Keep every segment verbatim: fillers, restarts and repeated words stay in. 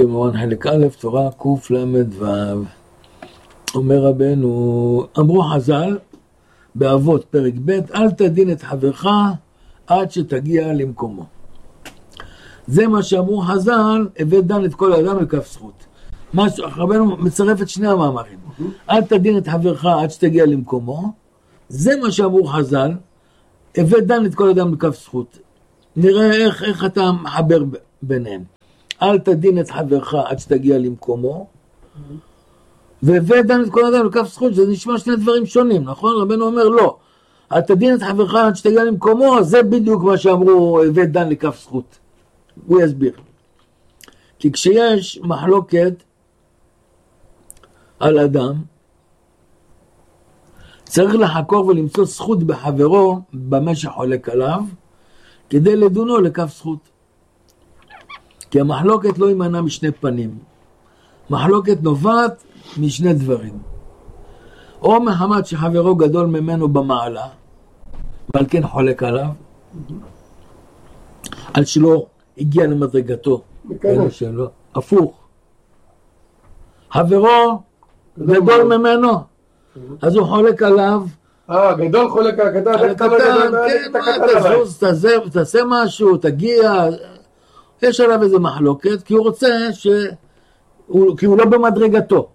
במובן חלק א', תורה קוף למד ו'. אומר רבנו, אמרו חז"ל, באבות פרק ב', אל תדין את חברך עד שתגיע למקומו. זה מה שאמרו חז"ל, הבא דן את כל האדם לכף זכות. מה רבנו מצרף את שני המאמרים. אל תדין את חברך עד שתגיע למקומו. זה מה שאמרו חז"ל, הבא דן את כל האדם לכף זכות. נראה איך, איך אתה מחבר ביניהם. אל תדין את חברך עד שתגיע למקומו, והבא דן את כל האדם לכף זכות, זה נשמע שני דברים שונים, נכון? רבנו אומר לא. אל תדין את חברך עד שתגיע למקומו, זה בדיוק מה שאמרו הבא דן לכף זכות. הוא יסביר. כי כשיש מחלוקת על אדם, צריך לחקור ולמצוא זכות בחברו במה שחולק עליו, כדי לדונו לכף זכות. כי המחלוקת לא יימנע משני פנים. מחלוקת נובעת משני דברים. או מחמת שחברו גדול ממנו במעלה, ועל כן חולק עליו, על שלא הגיע למדרגתו, אלו שלו, הפוך. חברו גדול ממנו, אז הוא חולק עליו. אה, גדול חולק על הקטן, על הקטן, כן, מה, תזוז, תעשה משהו, תגיע, יש עליו איזה מחלוקת, כי הוא רוצה ש... כי הוא לא במדרגתו.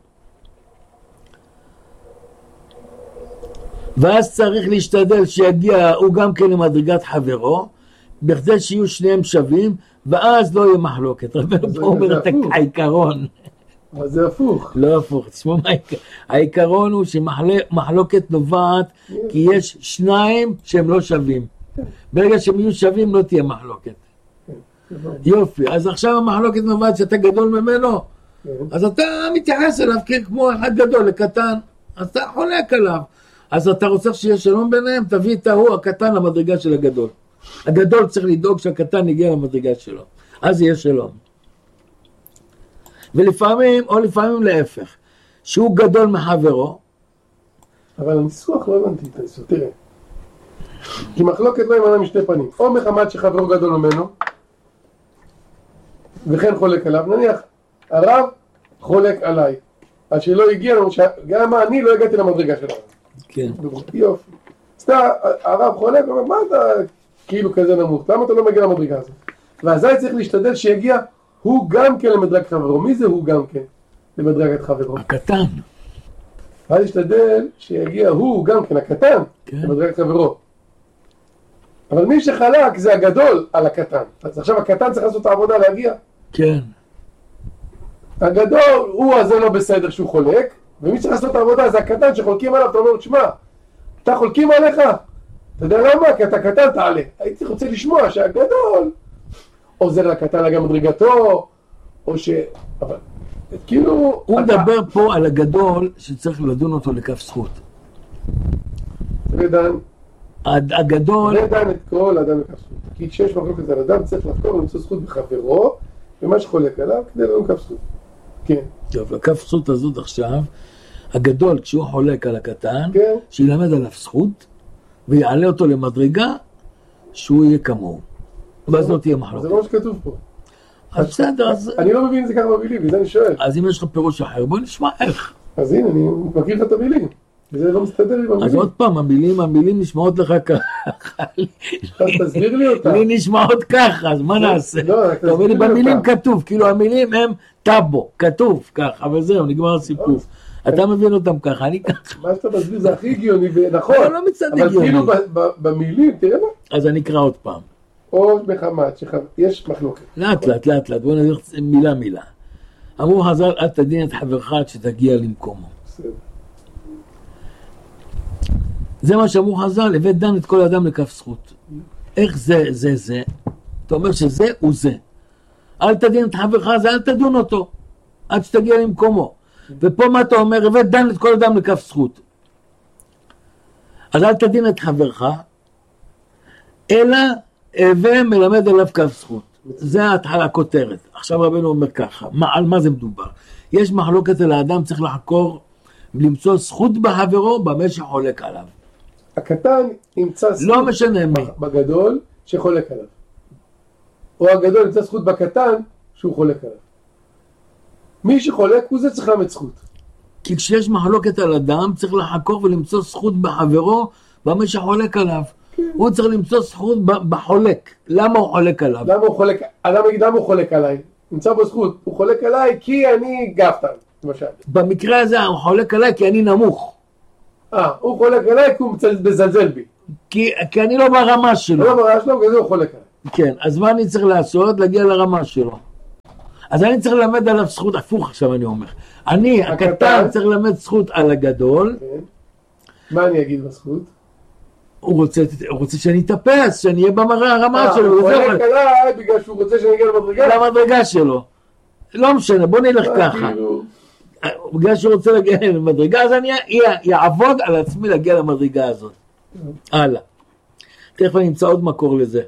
ואז צריך להשתדל שיגיע הוא גם כן למדרגת חברו, בכדי שיהיו שניהם שווים, ואז לא יהיה מחלוקת. רבנו פה אומר את העיקרון. אבל זה הפוך. לא הפוך, תשמעו מה העיקרון הוא שמחלוקת נובעת כי יש שניים שהם לא שווים. ברגע שהם יהיו שווים לא תהיה מחלוקת. יופי, אז עכשיו המחלוקת נובעת שאתה גדול ממנו, אז אתה מתייחס אליו כמו אחד גדול לקטן, אז אתה חולק עליו. אז אתה רוצה שיהיה שלום ביניהם, תביא את ההוא הקטן למדרגה של הגדול. הגדול צריך לדאוג שהקטן יגיע למדרגה שלו, אז יהיה שלום. ולפעמים, או לפעמים להפך, שהוא גדול מחברו. אבל הניסוח לא הבנתי את הניסוח, תראה. כי מחלוקת לא ימנע משתי פנים. או מחמת שחברו גדול ממנו, וכן חולק עליו. נניח, הרב חולק עליי. אז שלא הגיע לנו, גם אני לא הגעתי למדרגה של הרב. כן. יופי. סתם, הרב חולק, אומר, מה אתה כאילו כזה נמוך? למה אתה לא מגיע למדרגה הזאת? ואזי צריך להשתדל שיגיע הוא גם כן למדרג חברו. מי זה הוא גם כן למדרגת חברו? הקטן. אז להשתדל שיגיע הוא גם כן, הקטן, כן. למדרגת חברו. אבל מי שחלק זה הגדול על הקטן. אז עכשיו הקטן צריך לעשות את העבודה להגיע. כן. הגדול הוא הזה לא בסדר שהוא חולק, ומי שצריך לעשות את העבודה זה הקטן שחולקים עליו. אתה אומר, תשמע, אתה חולקים עליך? אתה יודע למה? כי אתה קטן תעלה. הייתי רוצה לשמוע שהגדול עוזר לקטן להגיע מדרגתו, או ש... אבל, כאילו... הוא אתה... מדבר פה על הגדול שצריך לדון אותו לכף זכות. ודן. הגדול... ודן את כל האדם לכף זכות. כי כשיש מחלוקת על אדם צריך לחקור ולמצוא זכות בחברו, ומה שחולק עליו כדי לדון כף זכות. כן. טוב, לכף זכות הזאת עכשיו, הגדול כשהוא חולק על הקטן, כן. שילמד עליו זכות, ויעלה אותו למדרגה, שהוא יהיה כמוהו. ואז לא תהיה מחלוקת. זה לא מה שכתוב פה. אז בסדר, אז... אני לא מבין את זה ככה במילים, וזה אני שואל. אז אם יש לך פירוש אחר, בוא נשמע איך. אז הנה, אני מכיר לך את המילים. וזה לא מסתדר עם המילים. אז עוד פעם, המילים, המילים נשמעות לך ככה. אז תסביר לי אותה. לי נשמעות ככה, אז מה נעשה? לא, תסביר לי אותה. במילים כתוב, כאילו המילים הם טאבו, כתוב ככה, וזהו, נגמר הסיפור. אתה מבין אותם ככה, אני ככה. מה שאתה מסביר זה הכי הגיוני, ונכון. אבל לא מצד הגיוני. אבל כאילו במילים, תראה מה. אז אני אקרא עוד פעם. או מחמת, יש מחלוקת. לאט לאט, לאט לאט, בוא נדבר מילה מילה. אמרו חז"ל, אל תדין את חברך עד שתגיע למקומו. בסדר. זה מה שאמרו חז"ל, הבא דן את כל אדם לכף זכות. איך זה, זה, זה? אתה אומר שזה הוא זה. אל תדין את חברך, זה אל תדון אותו, עד שתגיע למקומו. ופה מה אתה אומר? הבא דן את כל אדם לכף זכות. אז אל תדין את חברך, אלא הבא מלמד עליו כף זכות. זה ההתחלה, הכותרת. עכשיו רבנו אומר ככה, מה, על מה זה מדובר? יש מחלוקת על האדם, צריך לחקור, למצוא זכות בחברו במה שחולק עליו. הקטן ימצא זכות לא משנה מי. בגדול שחולק עליו. או הגדול ימצא זכות בקטן שהוא חולק עליו. מי שחולק הוא זה צריך לאמץ זכות. כי כשיש מחלוקת על אדם, צריך לחקור ולמצוא זכות בחברו, במה שחולק עליו. כן. הוא צריך למצוא זכות בחולק. למה הוא חולק עליו? למה הוא חולק, אדם יגיד למה הוא חולק עליי? נמצא בו זכות, הוא חולק עליי כי אני גפתן, למשל. במקרה הזה הוא חולק עליי כי אני נמוך. אה, הוא חולק עליי כי הוא מזלזל בי. כי, כי אני לא ברמה שלו. לא ברמה שלו, וזה הוא חולק עליי. כן, אז מה אני צריך לעשות? להגיע לרמה שלו. אז אני צריך ללמד עליו זכות, הפוך עכשיו אני אומר. אני, הקטן, הקטן צריך ללמד זכות על הגדול. כן. מה אני אגיד בזכות? הוא רוצה, הוא רוצה שאני אתאפס, שאני אהיה ברמה אה, שלו. הוא חולק עליי בגלל שהוא רוצה שאני אגיע למדרגה? למדרגה שלו. לא משנה, בוא נלך ככה. כאילו... בגלל שהוא רוצה להגיע למדרגה, אז אני אעבוד על עצמי להגיע למדרגה הזאת. הלאה. תכף אני אמצא עוד מקור לזה.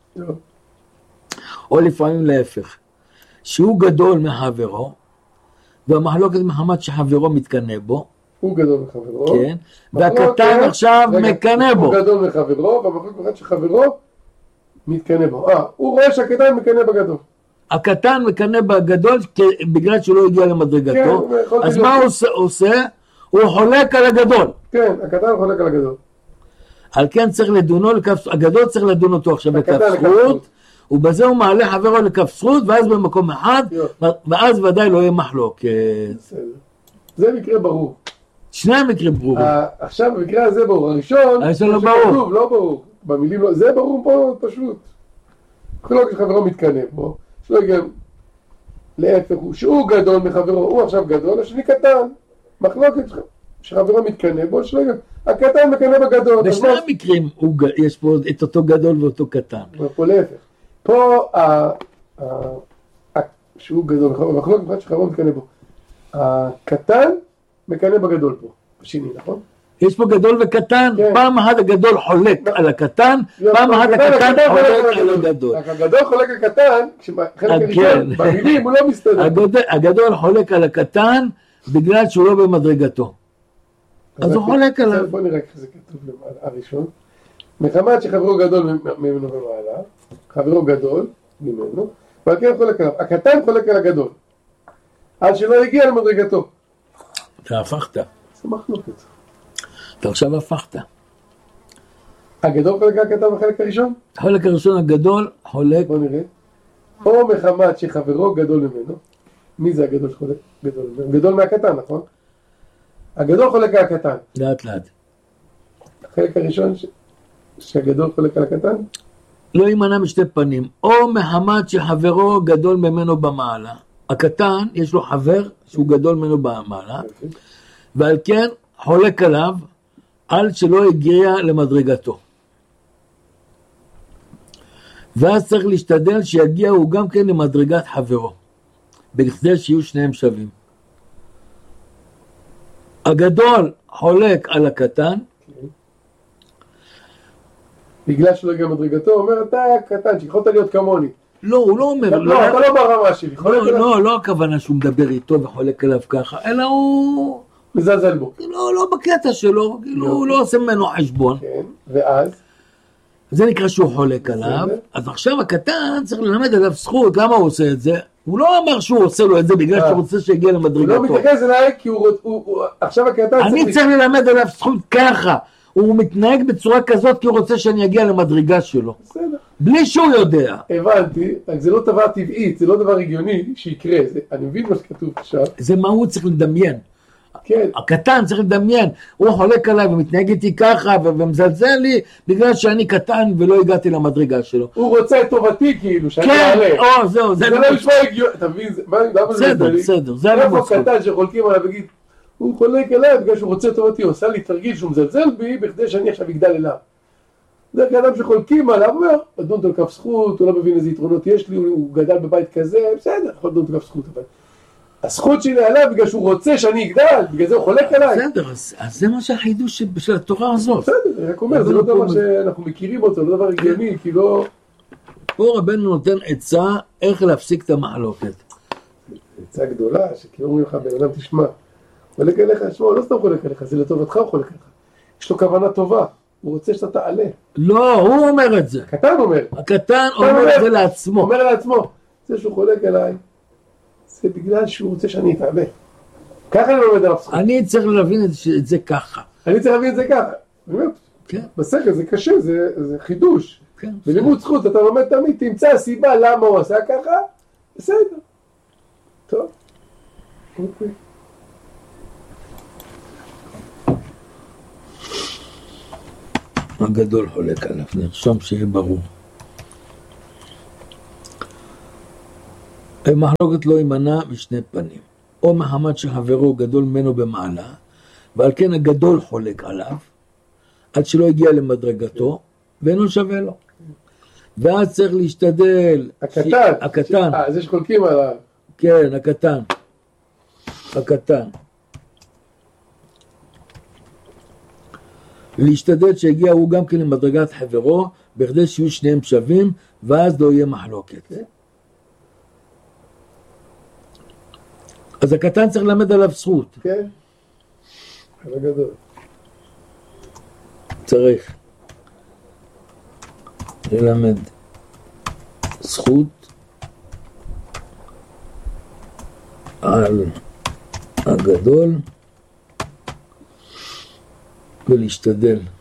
או לפעמים להפך. שהוא גדול מחברו, והמחלוקת מחמת שחברו מתקנא בו. הוא גדול מחברו. כן. והקטן עכשיו מקנא בו. הוא גדול מחברו, והמחלוקת מחמת שחברו מתקנא בו. אה, הוא רואה שהקטן מקנא בגדול. הקטן מקנא בגדול בגלל שהוא לא הגיע למדרגתו. כן, אז מה הוא עושה? הוא חולק על הגדול. כן, הקטן חולק על הגדול. על כן צריך לדונו לכף, הגדול צריך לדון אותו עכשיו לכף זכות, ובזה הוא מעלה חברו לכף זכות, ואז במקום אחד, ואז ודאי לא יהיה מחלוק. זה מקרה ברור. שני המקרים ברורים. עכשיו במקרה הזה ברור. הראשון, הראשון לא ברור. לא ברור. במילים לא, זה ברור פה פשוט. חלוק שחברו מתקנא בו, שלא יגיע להפך, שהוא גדול מחברו, הוא עכשיו גדול, השני קטן. מחלוקת שחברו מתקנא בו, שלא יגיע. הקטן מקנא בגדול. בשני המקרים יש פה את אותו גדול ואותו קטן. פה להפך. פה שהוא גדול, מחלוקת מחלוקת שחברו מתקנא בו. הקטן מקנא בגדול פה, השני, נכון? יש פה גדול וקטן, פעם אחת הגדול חולק על הקטן, פעם אחת הקטן חולק על הגדול. הגדול חולק על הקטן, כשחלק הראשון, במילים הוא לא מסתדר. הגדול חולק על הקטן, בגלל שהוא לא במדרגתו. אז הוא חולק עליו. בוא נראה איך זה כתוב הראשון. מחמת שחברו גדול ממנו במעלה, חברו גדול ממנו, ועל כן חולק עליו. הקטן חולק על הגדול, עד שלא הגיע למדרגתו. אתה הפכת. זה מחלוקת. אתה עכשיו הפכת. הגדול חולק על הקטן בחלק הראשון? החלק הראשון הגדול חולק. בוא נראה. או מחמת שחברו גדול ממנו. מי זה הגדול שחולק? גדול ממנו. גדול מהקטן, נכון? הגדול חולק על הקטן. לאט לאט. החלק הראשון ש... שהגדול חולק על הקטן? לא יימנע משתי פנים. או מחמת שחברו גדול ממנו במעלה. הקטן יש לו חבר שהוא גדול ממנו במעלה. ועל כן חולק עליו על שלא הגיע למדרגתו. ואז צריך להשתדל שיגיע הוא גם כן למדרגת חברו. בכדי שיהיו שניהם שווים. הגדול חולק על הקטן. בגלל שלא הגיע למדרגתו, הוא אומר, אתה קטן, שיכולת להיות כמוני. לא, הוא לא אומר. לא, אתה לא ברמה שלי. לא, לא, לא הכוונה שהוא מדבר איתו וחולק עליו ככה, אלא הוא... מזלזל בו. לא, לא בקטע שלו, הוא לא עושה ממנו חשבון. כן, ואז? זה נקרא שהוא חולק עליו, אז עכשיו הקטן צריך ללמד עליו זכות, למה הוא עושה את זה? הוא לא אמר שהוא עושה לו את זה בגלל שהוא רוצה שיגיע למדרגתו. הוא לא מתייחס אליי כי הוא... עכשיו הקטן צריך... אני צריך ללמד עליו זכות ככה, הוא מתנהג בצורה כזאת כי הוא רוצה שאני אגיע למדרגה שלו. בסדר. בלי שהוא יודע. הבנתי, זה לא דבר טבעית, זה לא דבר הגיוני שיקרה, אני מבין מה שכתוב עכשיו. זה מה הוא צריך לדמיין. כן. הקטן צריך לדמיין, הוא חולק עליי ומתנהג איתי ככה ומזלזל לי בגלל שאני קטן ולא הגעתי למדרגה שלו. הוא רוצה את טובתי כאילו, שאני כן, אעלה. או, זהו, זה לא נשמע הגיוני, אתה מבין, למה זה בסדר, בסדר, זה איפה קטן שחולקים עליו וגיד, הוא חולק עליי בגלל שהוא רוצה את טובתי, הוא עושה לי תרגיל שהוא מזלזל בי בכדי שאני עכשיו אגדל אליו. זה כאדם שחולקים עליו, הוא אומר, לדון אותו לכף זכות, הוא לא מבין איזה יתרונות יש לי, הוא גדל בבית כזה, בסדר, יכול לדון אותו לכף זכות, אבל הזכות שלי עליו בגלל שהוא רוצה שאני אגדל, בגלל זה הוא חולק עליי. בסדר, אז זה מה שהחידוש של התורה הזאת. בסדר, אני רק אומר, זה לא דבר שאנחנו מכירים אותו, לא דבר הגיוני, כי לא... פה רבנו נותן עצה איך להפסיק את המחלוקת. עצה גדולה, שכאילו אומרים לך, בן אדם תשמע, חולק עליך, תשמע, לא סתם חולק עליך, זה לטובתך הוא חולק עליך. יש לו כוונה טובה, הוא רוצה שאתה תעלה. לא, הוא אומר את זה. הקטן אומר. הקטן אומר את זה לעצמו. אומר לעצמו, זה שהוא חולק עליי, זה בגלל שהוא רוצה שאני אתעלה. ככה אני לומד עליו זכות. אני צריך להבין את זה ככה. אני צריך להבין את זה ככה. באמת. כן. בסקר זה קשה, זה, זה חידוש. כן. בלימוד זכות אתה לומד תמיד, תמצא סיבה למה הוא עשה ככה, בסדר. טוב. אוקיי. הגדול חולק עליו, נרשום שיהיה ברור. מחלוקת לא יימנע משני פנים, או מחמת שחברו גדול ממנו במעלה, ועל כן הגדול חולק עליו, עד שלא הגיע למדרגתו, ואינו שווה לו. ואז צריך להשתדל... הקטן. ש... הקטן. אה, זה שחולקים עליו. כן, הקטן. הקטן. להשתדל שהגיע הוא גם כן למדרגת חברו, בכדי שיהיו שניהם שווים, ואז לא יהיה מחלוקת. כן. אז הקטן צריך ללמד עליו זכות. כן. על הגדול. צריך ללמד זכות על הגדול ולהשתדל